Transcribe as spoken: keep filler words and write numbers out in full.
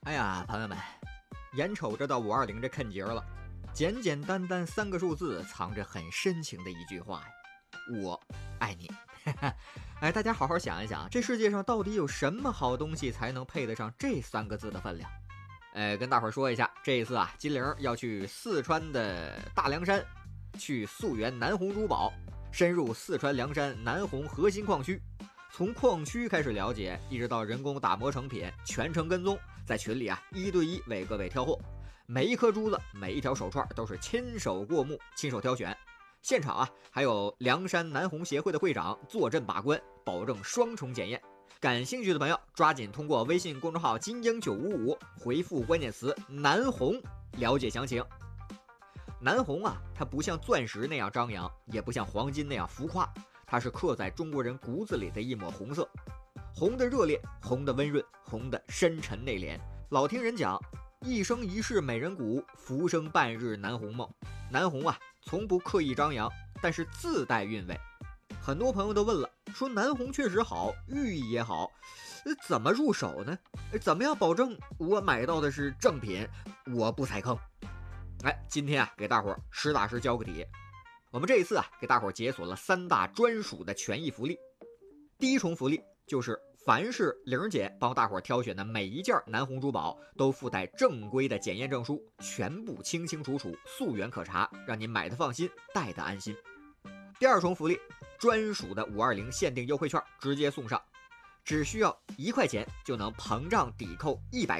哎呀，朋友们，眼瞅着到五二零这坎节了，简简单单三个数字，藏着很深情的一句话呀：我爱你。哎，大家好好想一想，这世界上到底有什么好东西才能配得上这三个字的分量？哎，跟大伙说一下，这一次啊，金玲要去四川的大凉山，去溯源南红珠宝，深入四川凉山南红核心矿区，从矿区开始了解，一直到人工打磨成品，全程跟踪，在群里啊一对一为各位挑货，每一颗珠子，每一条手串都是亲手过目，亲手挑选。现场啊还有凉山南红协会的会长坐镇把关，保证双重检验。感兴趣的朋友抓紧通过微信公众号金鹰九五五回复关键词南红了解详情。南红啊，它不像钻石那样张扬，也不像黄金那样浮夸，它是刻在中国人骨子里的一抹红色，红的热烈，红的温润，红的深沉内敛。老听人讲，一生一世美人骨，浮生半日南红梦。南红啊，从不刻意张扬，但是自带韵味。很多朋友都问了，说南红确实好，寓意也好，怎么入手呢？怎么样保证我买到的是正品，我不踩坑？哎，今天啊，给大伙实打实教个底。我们这一次啊，给大伙解锁了三大专属的权益福利。第一重福利就是凡是玲姐帮大伙挑选的每一件南红珠宝都附带正规的检验证书，全部清清楚楚，溯源可查，让您买的放心，戴的安心。第二重福利，专属的五二零限定优惠券直接送上，只需要一块钱就能膨胀抵扣一百